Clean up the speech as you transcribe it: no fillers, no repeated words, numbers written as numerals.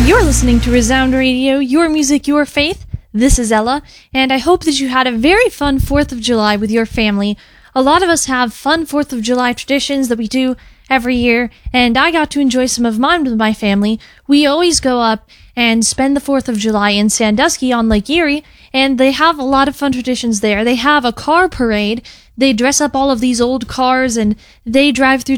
You're listening to Resound Radio, your music, your faith. This is Ella, and I hope that you had a very fun 4th of July with your family. A lot of us have fun 4th of July traditions that we do every year, and I got to enjoy some of mine with my family. We always go up and spend the 4th of July in Sandusky on Lake Erie, and they have a lot of fun traditions there. They have a car parade. They dress up all of these old cars, and they drive through